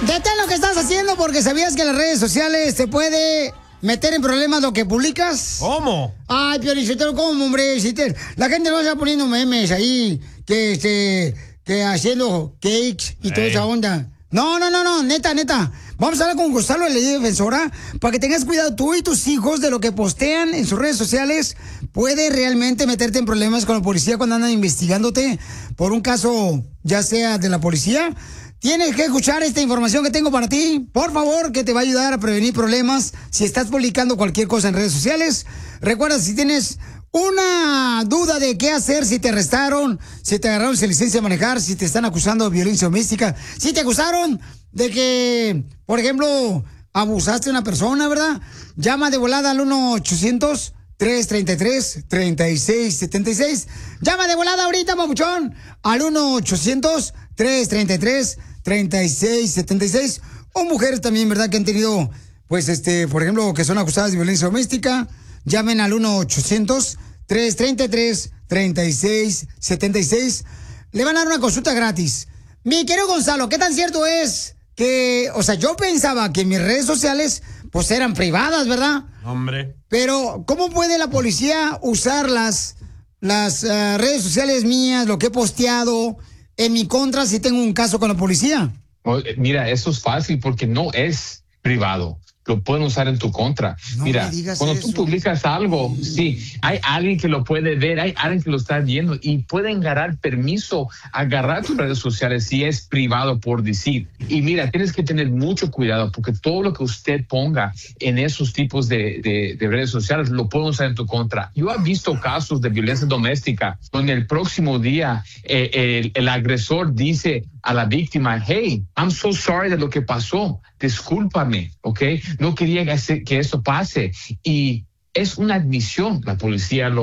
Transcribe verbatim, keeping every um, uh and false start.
Detén lo que estás haciendo porque sabías que las redes sociales te puede meter en problemas lo que publicas. ¿Cómo? Ay, Piolichotelo, ¿cómo, hombre? Si te- la gente no está poniendo memes ahí, que este, que haciendo cakes y toda Ey. esa onda. No, no, no, no, neta, neta. Vamos a hablar con Gonzalo de la Ley Defensora para que tengas cuidado tú y tus hijos de lo que postean en sus redes sociales. Puede realmente meterte en problemas con la policía cuando andan investigándote por un caso, ya sea de la policía. Tienes que escuchar esta información que tengo para ti, por favor, que te va a ayudar a prevenir problemas si estás publicando cualquier cosa en redes sociales. Recuerda, si tienes una duda de qué hacer si te arrestaron, si te agarraron sin licencia de manejar, si te están acusando de violencia doméstica, si te acusaron de que, por ejemplo, abusaste de una persona, ¿verdad? Llama de volada al uno ochocientos, tres treinta y tres, treinta y seis setenta y seis. Llama de volada ahorita, papuchón, al uno ochocientos, tres treinta y tres, treinta y seis setenta y seis. O mujeres también, ¿verdad? Que han tenido, pues, este, por ejemplo, que son acusadas de violencia doméstica. Llamen al uno ochocientos, tres treinta y tres, treinta y seis setenta y seis. Le van a dar una consulta gratis. Mi querido Gonzalo, ¿qué tan cierto es que, o sea, yo pensaba que mis redes sociales, pues, eran privadas, ¿verdad? Hombre. Pero, ¿cómo puede la policía usar las, las uh, redes sociales mías, lo que he posteado, en mi contra si tengo un caso con la policía? Mira, eso es fácil porque no es privado. Lo pueden usar en tu contra. No Mira, me digas cuando eso. tú publicas algo, sí, hay alguien que lo puede ver, hay alguien que lo está viendo y pueden ganar permiso a agarrar tus redes sociales si es privado, por decir. Y mira, tienes que tener mucho cuidado porque todo lo que usted ponga en esos tipos de, de, de redes sociales lo pueden usar en tu contra. Yo he visto casos de violencia doméstica donde el próximo día eh, el, el agresor dice a la víctima, hey, I'm so sorry de lo que pasó, discúlpame, ¿ok? No quería que, que eso pase. Y es una admisión, la policía lo